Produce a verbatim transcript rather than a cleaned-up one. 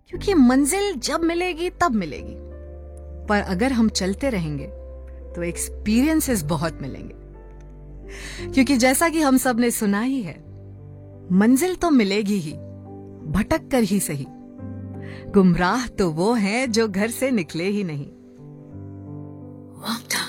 क्योंकि मंजिल जब मिलेगी तब मिलेगी, पर अगर हम चलते रहेंगे तो एक्सपीरियंसेस बहुत मिलेंगे। क्योंकि जैसा कि हम सब ने सुना ही है, मंजिल तो मिलेगी ही, भटक कर ही सही। गुमराह तो वो हैं जो घर से निकले ही नहीं।